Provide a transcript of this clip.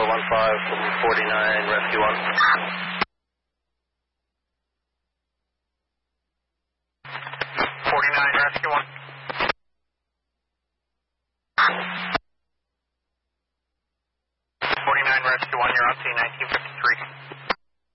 from 49, Rescue 1. 49, Rescue 1. 49, Rescue 1, you're on scene 1953.